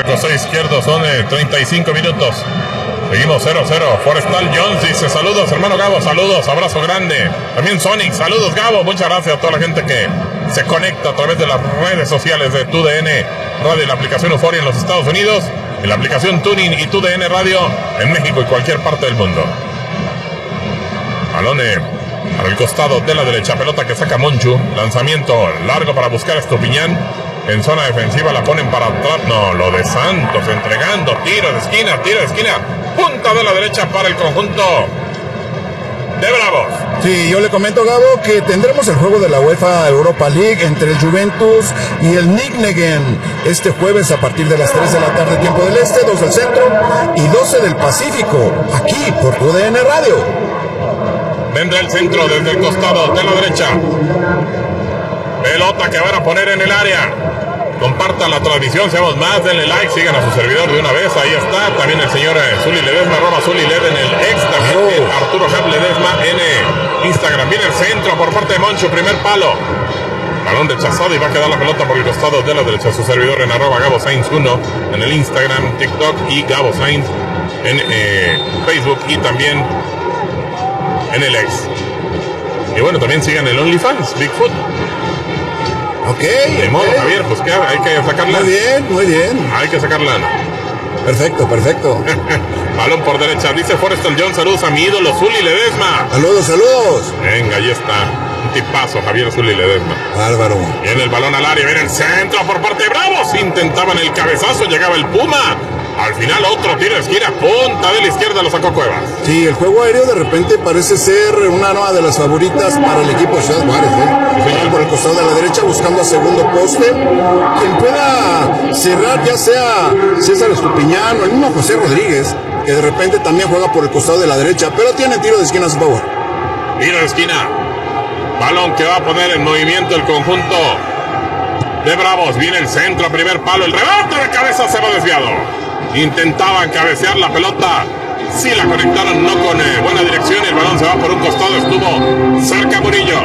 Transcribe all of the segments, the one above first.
al costado izquierdo, son 35 minutos. Seguimos 0-0. Forestal Jones dice: saludos, hermano Gabo, saludos, abrazo grande. También Sonic, saludos, Gabo. Muchas gracias a toda la gente que se conecta a través de las redes sociales de TUDN Radio y la aplicación Euforia en los Estados Unidos, en la aplicación Tuning y TUDN Radio en México y cualquier parte del mundo. Balón al costado de la derecha, pelota que saca Monchu, lanzamiento largo para buscar a Estupiñán. En zona defensiva la ponen para atrás. No, lo de Santos entregando. Tiro de esquina. Punta de la derecha para el conjunto de Bravos. Sí, yo le comento, Gabo, que tendremos el juego de la UEFA Europa League entre el Juventus y el Nijmegen este jueves a partir de las 3 de la tarde, tiempo del este, 2 del centro y 12 del Pacífico, aquí por TUDN Radio. Vendrá el centro desde el costado de la derecha. Pelota que van a poner en el área. Compartan la transmisión, seamos más, denle like, sigan a su servidor de una vez, ahí está, también el señor Zuli Ledesma, @ZuliLed en el ex, también Arturo Hap Ledesma en Instagram. Viene el centro por parte de Moncho, primer palo. Balón rechazado y va a quedar la pelota por el costado de la derecha. Su servidor en @GaboSainz1 en el Instagram, TikTok y Gabo Sainz en Facebook y también en el ex. Y bueno, también sigan el OnlyFans, Bigfoot. Ok. De modo, Javier, pues que hay que sacar lana. Muy bien. Hay que sacar lana. Perfecto. Balón por derecha, dice Forestal John, saludos a mi ídolo Zuli Ledesma. Saludos. Venga, ahí está. Un tipazo, Javier Zuli Ledesma. Bárbaro. Viene el balón al área, viene el centro por parte de Bravos. Intentaban el cabezazo, llegaba el Puma. Al final otro tiro de esquina, punta de la izquierda, lo sacó Cuevas. Sí, el juego aéreo de repente parece ser una de las favoritas para el equipo de Ciudad Juárez, ¿eh? Por el costado de la derecha buscando a segundo poste. Quien pueda cerrar, ya sea César Estupiñán o el mismo José Rodríguez, que de repente también juega por el costado de la derecha, pero tiene tiro de esquina a su favor. Tiro de esquina. Balón que va a poner en movimiento el conjunto de Bravos. Viene el centro, primer palo, el rebote de cabeza se va desviado. Intentaban cabecear la pelota, sí la conectaron, no con buena dirección, el balón se va por un costado, estuvo cerca Murillo.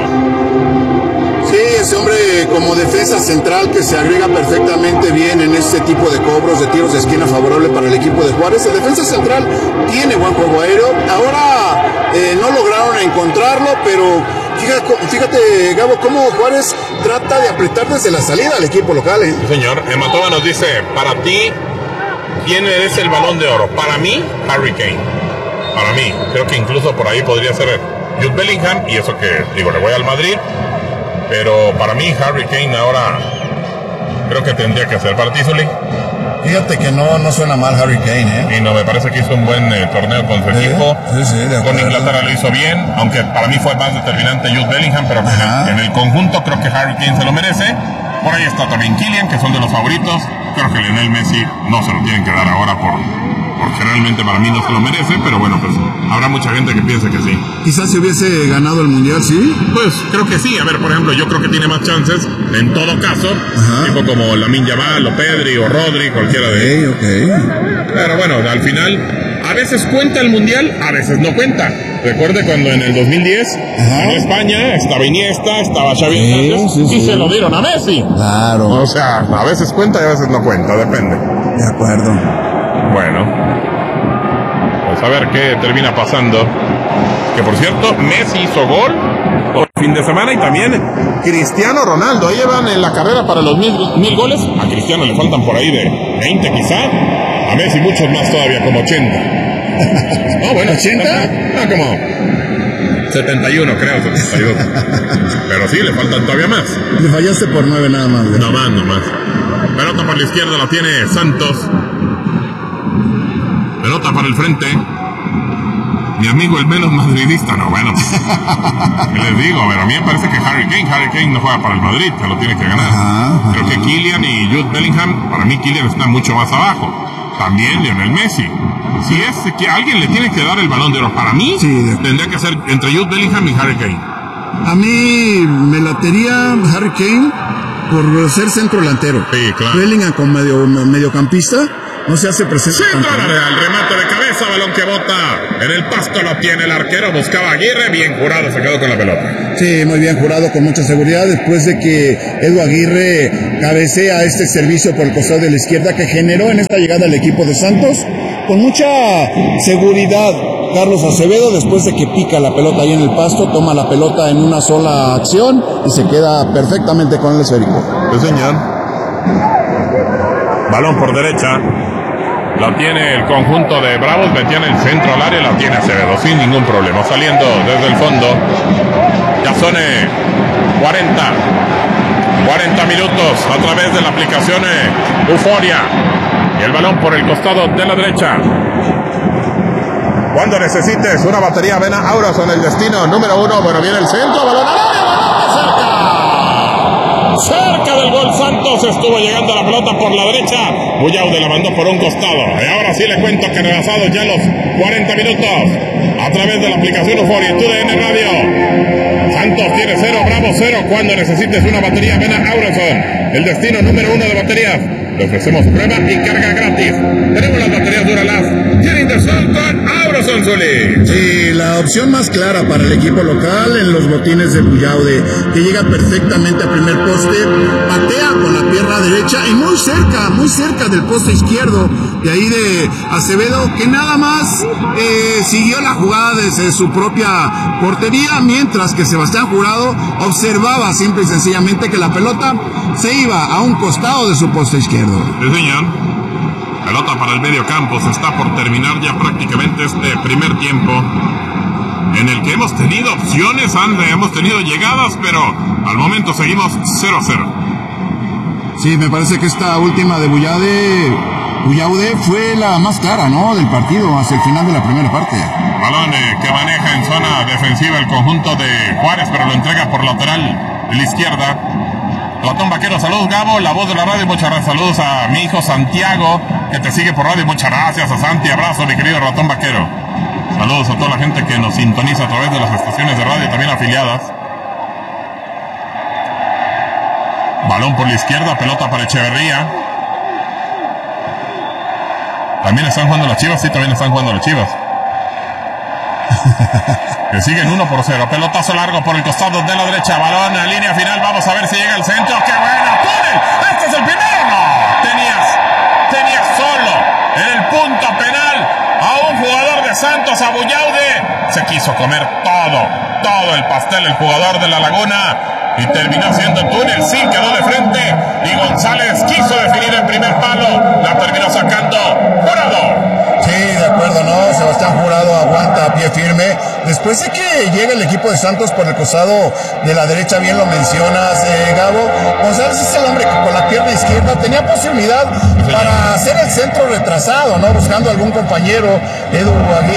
Sí, ese hombre como defensa central que se agrega perfectamente bien en este tipo de cobros de tiros de esquina favorable para el equipo de Juárez. El defensa central tiene buen juego aéreo, ahora no lograron encontrarlo, pero fíjate, Gabo, cómo Juárez trata de apretar desde la salida al equipo local. Sí, señor. Hematoma nos dice: para ti, ¿quién es el Balón de Oro? Para mí, Harry Kane. Para mí, creo que incluso por ahí podría ser Jude Bellingham, y eso que, digo, le voy al Madrid, pero para mí, Harry Kane ahora creo que tendría que ser. ¿Para ti, Zuli? Fíjate que no suena mal Harry Kane, ¿eh? Y no, me parece que hizo un buen torneo con su equipo. Sí, con Inglaterra lo hizo bien, aunque para mí fue más determinante Jude Bellingham, pero en el conjunto creo que Harry Kane se lo merece. Por ahí está también Kylian, que son de los favoritos. Creo que Lionel Messi no se lo tienen que dar ahora porque realmente para mí no se lo merece, pero bueno, pues habrá mucha gente que piense que sí. Quizás si hubiese ganado el Mundial, ¿sí? Pues creo que sí. A ver, por ejemplo, yo creo que tiene más chances, en todo caso, tipo como Lamine Yamal, o Pedri, o Rodri, cualquiera de ellos. Pero bueno, al final, a veces cuenta el Mundial, a veces no cuenta. Recuerde cuando en el 2010 ganó España, estaba Iniesta, estaba Xavi Hernández, y se lo dieron a Messi. Claro. O sea, a veces cuenta y a veces no cuenta, depende. De acuerdo. Bueno, vamos a ver qué termina pasando. Que por cierto, Messi hizo gol el fin de semana, y también Cristiano Ronaldo. Ahí llevan en la carrera para los 1000 goles. A Cristiano le faltan por ahí de 20 quizá. A Messi muchos más todavía, como 80. No, bueno, 80. No, como 71, creo, 72. Pero sí, le faltan todavía más. Le fallaste por 9 nada más. No más. Pelota por la izquierda la tiene Santos. Pelota para el frente. Mi amigo el menos madridista, no, bueno. ¿Qué les digo? A ver, a mí me parece que Harry Kane no juega para el Madrid, se lo tiene que ganar. Creo que Kylian y Jude Bellingham, para mí Kylian está mucho más abajo. También Lionel Messi. Si es que alguien le tiene que dar el Balón de Oro, para mí tendría que ser entre Jude Bellingham y Harry Kane. A mí me latería Harry Kane por ser centro delantero. Sí, claro. Bellingham como mediocampista, no se hace presente. Centro al remate de cabeza, balón que bota en el pasto, lo tiene el arquero, buscaba a Aguirre, bien Jurado, se quedó con la pelota. Sí, muy bien Jurado, con mucha seguridad, después de que Edu Aguirre cabecea este servicio por el costado de la izquierda que generó en esta llegada al equipo de Santos, con mucha seguridad. Carlos Acevedo, después de que pica la pelota ahí en el pasto, toma la pelota en una sola acción y se queda perfectamente con el esférico. Sí, señor. Balón por derecha. La tiene el conjunto de Bravos, metía en el centro al área, la tiene Acevedo sin ningún problema. Saliendo desde el fondo. Ya son 40 minutos a través de la aplicación Euforia. Y el balón por el costado de la derecha. Cuando necesites una batería, ven a Aurason, el destino número 1. Bueno, viene el centro, balón al área, cerca del gol. Santos estuvo llegando a la pelota por la derecha. Buyaude la mandó por un costado. Y ahora sí le cuento que rebasados ya los 40 minutos a través de la aplicación Euforia y TUDN Radio. Santos tiene 0, Bravo 0. Cuando necesites una batería, ven a Aurason, el destino número 1 de baterías. Le ofrecemos prueba y carga gratis. Tenemos las baterías Duralast. Tiene Intersol con Aurason, Zuli. Sí, la opción más clara para el equipo local en los botines de Buyaude, que llega perfectamente a primer poste, patea con la pierna derecha y muy cerca del poste izquierdo, de ahí de Acevedo, que nada más siguió la jugada desde su propia portería, mientras que Sebastián Jurado observaba simple y sencillamente que la pelota se iba a un costado de su poste izquierdo. Sí, señor. Pelota para el medio campo. Se está por terminar ya prácticamente este primer tiempo, en el que hemos tenido opciones, hemos tenido llegadas, pero al momento seguimos 0-0. Sí, me parece que esta última de Buyaude fue la más clara, ¿no?, del partido hacia el final de la primera parte. Balón que maneja en zona defensiva el conjunto de Juárez, pero lo entrega por lateral de la izquierda. Ratón Vaquero, saludos Gabo, la voz de la radio, muchas gracias, saludos a mi hijo Santiago, que te sigue por radio, muchas gracias a Santi, abrazo mi querido Ratón Vaquero. Saludos a toda la gente que nos sintoniza a través de las estaciones de radio también afiliadas. Balón por la izquierda, pelota para Echeverría. ¿También están jugando las Chivas? Sí, también están jugando las Chivas. Que siguen 1-0. Pelotazo largo por el costado de la derecha. Balón a línea final. Vamos a ver si llega al centro. ¡Qué buena! ¡Túnel! ¡Este es el primero! ¡No! Tenías solo en el punto penal a un jugador de Santos, a Buyaude. Se quiso comer todo el pastel el jugador de La Laguna. Y terminó haciendo túnel, sí, quedó de frente. Y González quiso definir el primer palo. La terminó sacando Jurado. Sí, de acuerdo, ¿no? Sebastián Jurado aguanta a pie firme. Después de que llega el equipo de Santos por el costado de la derecha, bien lo mencionas, Gabo. González es el hombre que con la pierna izquierda tenía posibilidad para hacer el centro retrasado, ¿no? Buscando algún compañero, Edu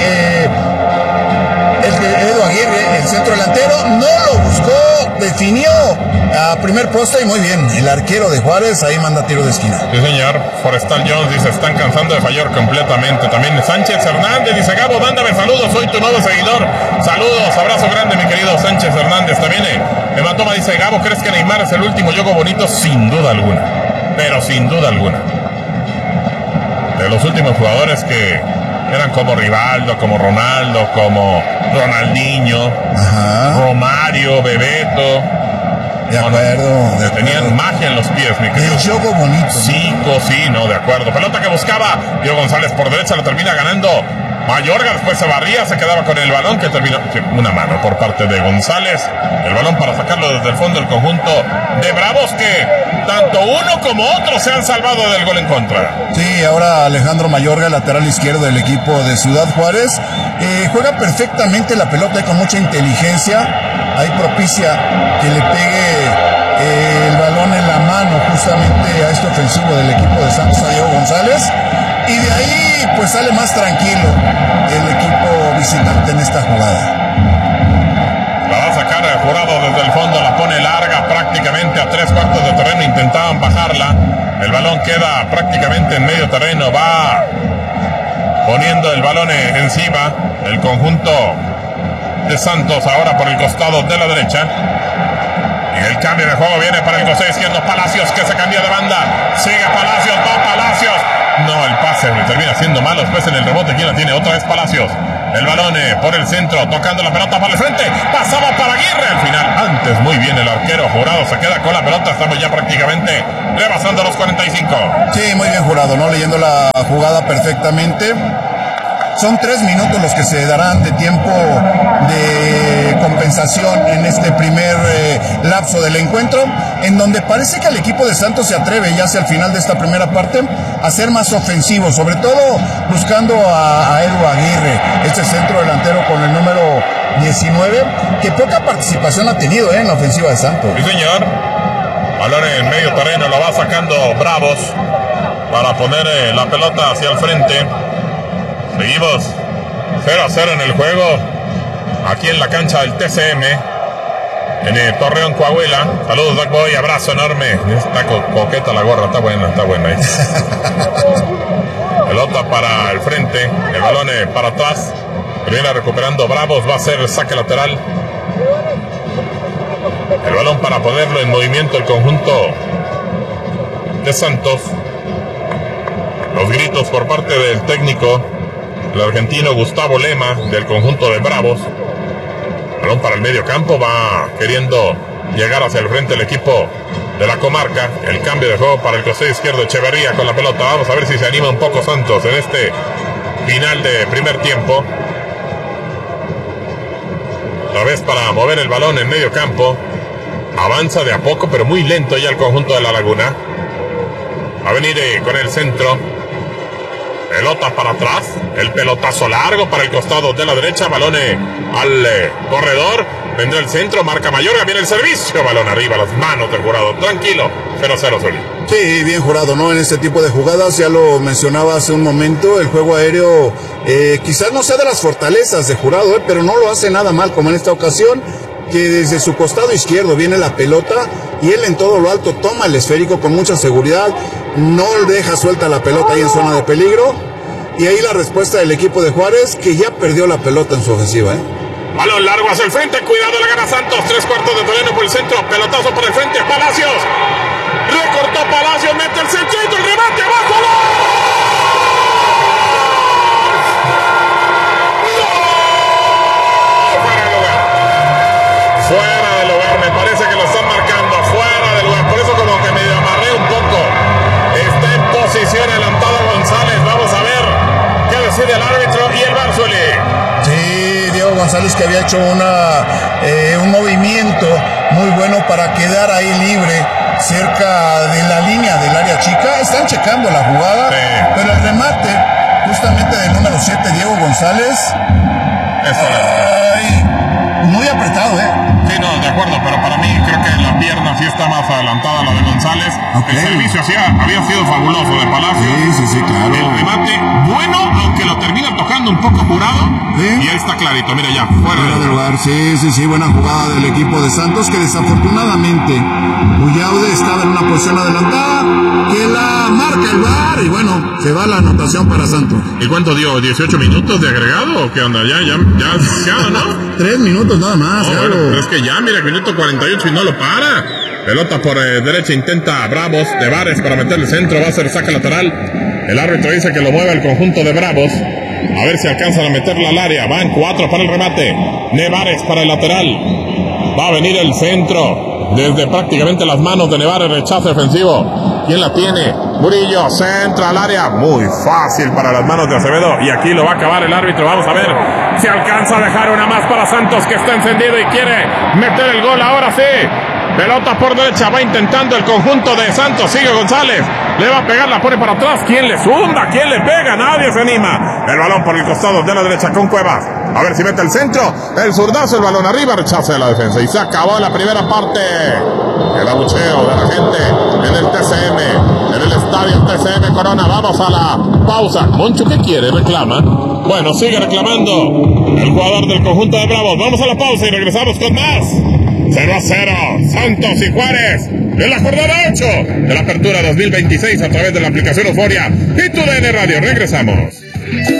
Aguirre, el centro delantero, no lo buscó, definió a primer poste y muy bien. El arquero de Juárez ahí manda tiro de esquina. Sí, señor. Forestal Jones dice, están cansando de fallar completamente. También Sánchez Hernández dice, Gabo, mándame saludos, soy tu nuevo seguidor. Saludos, abrazo grande, mi querido Sánchez Hernández. También Hematoma dice, Gabo, ¿crees que Neymar es el último juego bonito? Sin duda alguna. Pero sin duda alguna. De los últimos jugadores que eran como Rivaldo, como Ronaldo, como Ronaldinho, Romario, Bebeto. De acuerdo. Tenían magia en los pies, mi querido. El juego bonito. Sí, no, de acuerdo. Pelota que buscaba Diego González por derecha, lo termina ganando Mayorga, después se barría, se quedaba con el balón, que terminó una mano por parte de González. El balón para sacarlo desde el fondo del conjunto de Bravos, que tanto uno como otro se han salvado del gol en contra. Sí, ahora Alejandro Mayorga, lateral izquierdo del equipo de Ciudad Juárez, juega perfectamente la pelota y con mucha inteligencia. Ahí propicia que le pegue el balón en la mano justamente a este ofensivo del equipo de Santos, a Diego González, y de ahí pues sale más tranquilo el equipo visitante en esta jugada. La va a sacar el Jurado desde el fondo, la pone larga prácticamente a 3/4 de terreno, intentaban bajarla, el balón queda prácticamente en medio terreno, va poniendo el balón encima el conjunto de Santos ahora por el costado de la derecha. Y el cambio de juego viene para el costado izquierdo, Palacios, que se cambia de banda, sigue Palacios, va Palacios. No, el pase pase termina siendo malo. Después en el rebote, ¿quién la tiene? Otra vez Palacios. El balón por el centro, tocando la pelota para el frente. Pasaba para Aguirre. Al final, antes muy bien el arquero Jurado se queda con la pelota. Estamos ya prácticamente rebasando los 45. Sí, muy bien Jurado, ¿no? Leyendo la jugada perfectamente. Son 3 minutos los que se darán de tiempo de compensación en este primer lapso del encuentro, en donde parece que el equipo de Santos se atreve ya hacia el final de esta primera parte a ser más ofensivo, sobre todo buscando a Edu Aguirre, este centro delantero con el número 19, que poca participación ha tenido en la ofensiva de Santos. Sí, señor. Balón en medio terreno, lo va sacando Bravos para poner la pelota hacia el frente. Seguimos 0-0 en el juego, aquí en la cancha del TCM, en el Torreón, Coahuila. Saludos, Doc Boy, abrazo enorme. Está coqueta la gorra, está buena ahí. Pelota para el frente, el balón para atrás, viene recuperando Bravos, va a ser el saque lateral. El balón para ponerlo en movimiento el conjunto de Santos. Los gritos por parte del técnico, el argentino Gustavo Lema, del conjunto de Bravos. Balón para el medio campo, va queriendo llegar hacia el frente el equipo de la comarca. El cambio de juego para el costado izquierdo, Echeverría con la pelota. Vamos a ver si se anima un poco Santos en este final de primer tiempo. Otra vez para mover el balón en medio campo. Avanza de a poco, pero muy lento ya el conjunto de La Laguna. Va a venir con el centro. Pelota para atrás, el pelotazo largo para el costado de la derecha, balón al corredor, vendrá el centro, marca Mayorga, viene el servicio, balón arriba, las manos del Jurado, tranquilo, 0-0 Zuli. Sí, bien Jurado, ¿no? En este tipo de jugadas, ya lo mencionaba hace un momento, el juego aéreo quizás no sea de las fortalezas de Jurado, pero no lo hace nada mal, como en esta ocasión, que desde su costado izquierdo viene la pelota y él en todo lo alto toma el esférico con mucha seguridad, no deja suelta la pelota ahí en zona de peligro, y ahí la respuesta del equipo de Juárez, que ya perdió la pelota en su ofensiva. Balón largo hacia el frente, cuidado, la gana Santos, 3/4 de terreno por el centro, pelotazo por el frente, Palacios, recortó Palacios, mete el centrito, el remate, abajo, fuera de lugar, me parece que lo están marcando fuera de lugar, por eso como que medio amarré un poco. Está en posición adelantado González, vamos a ver qué decide el árbitro y el VAR, Zuli. Sí, Diego González, que había hecho un movimiento muy bueno para quedar ahí libre cerca de la línea del área chica. Están checando la jugada, sí, pero el remate justamente del número 7, Diego González, muy apretado, Sí, no, de acuerdo, pero para mí creo que la pierna sí está más adelantada, la de González. Okay. El servicio había sido fabuloso de Palacios. Sí, claro. El remate, bueno, aunque lo termina tocando un poco Jurado. ¿Sí? Y ahí está clarito, mira ya, fuera del lugar. Sí, buena jugada del equipo de Santos, que desafortunadamente Uyaude estaba en una posición adelantada, que la marca el VAR, y bueno, se va la anotación para Santos. ¿Y cuánto dio? ¿18 minutos de agregado o qué onda? Ya, ¿no? 3 minutos nada más. No, bueno, pero es que ya, mira, minuto 48 y no lo para. Pelota por derecha, intenta Bravos, Nevares para meter el centro, va a ser saque lateral. El árbitro dice que lo mueve el conjunto de Bravos. A ver si alcanzan a meterla al área. Van 4 para el remate. Nevares para el lateral. Va a venir el centro desde prácticamente las manos de Nevares, rechazo defensivo. ¿Quién la tiene? Murillo, centra al área. Muy fácil para las manos de Acevedo. Y aquí lo va a acabar el árbitro. Vamos a ver si alcanza a dejar una más para Santos, que está encendido y quiere meter el gol. Ahora sí. Pelota por derecha, va intentando el conjunto de Santos, sigue González, le va a pegar, la pone para atrás, ¿quién le zumba? ¿Quién le pega? Nadie se anima. El balón por el costado de la derecha con Cuevas, a ver si mete el centro, el zurdazo, el balón arriba, rechaza de la defensa, y se acabó la primera parte. El abucheo de la gente en el TCM, en el estadio TCM Corona. Vamos a la pausa. Moncho, ¿qué quiere? Reclama. Bueno, sigue reclamando el jugador del conjunto de Bravos. Vamos a la pausa y regresamos con más. 0-0, Santos y Juárez, en la jornada 8 de la apertura 2026 a través de la aplicación Euforia y TUDN Radio. Regresamos.